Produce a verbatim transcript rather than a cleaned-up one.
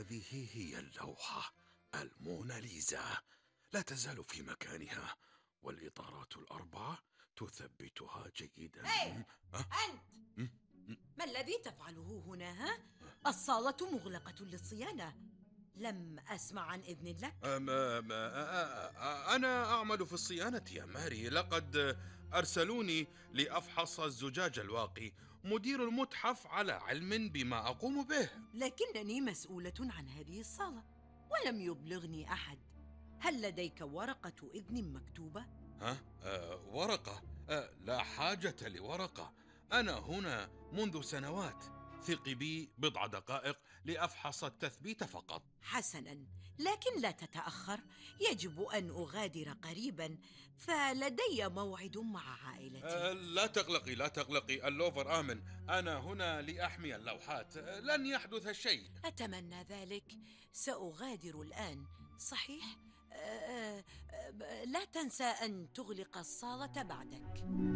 هذه هي اللوحة الموناليزا، لا تزال في مكانها، والإطارات الأربعة تثبتها جيدا. إيه، أه؟ أنت م- ما الذي تفعله هنا؟ ها؟ الصالة مغلقة للصيانة. لم أسمع عن إذن لك. أما ما أنا أعمل في الصيانة يا ماري. لقد أرسلوني لأفحص الزجاج الواقي. مدير المتحف على علم بما أقوم به. لكنني مسؤولة عن هذه الصالة ولم يبلغني أحد. هل لديك ورقة إذن مكتوبة؟ ها؟ أه ورقة؟ أه لا حاجة لورقة. أنا هنا منذ سنوات. ثقي بي بضع دقائق لأفحص التثبيت فقط. حسناً، لكن لا تتأخر. يجب أن أغادر قريباً، فلدي موعد مع أه عائلتي. لا تقلقي لا تقلقي، اللوفر آمن. أنا هنا لأحمي اللوحات. أه لن يحدث شيء. أتمنى ذلك. سأغادر الآن، صحيح؟ آه، آه، آه، لا تنسى أن تغلق الصالة بعدك.